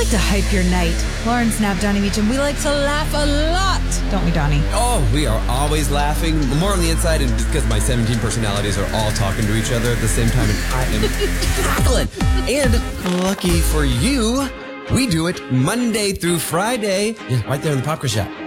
like to hype your night. Lauren Snap, Donnie Meacham. We like to laugh a lot, don't we, Donnie? Oh, we are always laughing. More on the inside, and just because my 17 personalities are all talking to each other at the same time, and I am cackling. And lucky for you, we do it Monday through Friday. Yeah, right there in the Popcorn Shop.